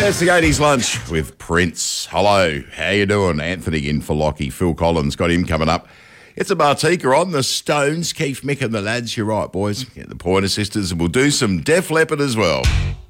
That's the 80s lunch with Prince. Hello, how you doing? Anthony in for Lockie. Phil Collins, got him coming up. It's a Martika on the Stones. Keith, Mick and the lads. You're right, boys. Get the Pointer Sisters, and we'll do some Def Leppard as well.